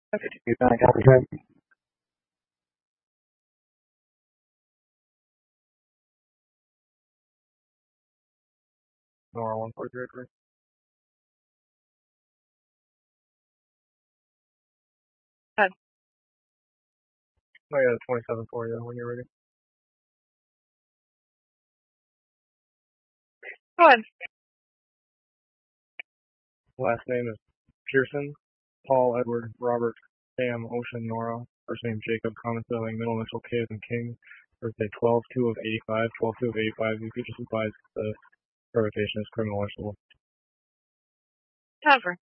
Okay, you back out again. Nora 1433. Good. Oh yeah, 27 for you when you're ready. Good. Last name is Pearson. Paul, Edward, Robert, Sam, Ocean, Nora. First name Jacob, common spelling, middle initial K as in King. Birthday 12/2 of 85. 12/2 of 85. You could just advise the provocation is criminal or civil. Cover.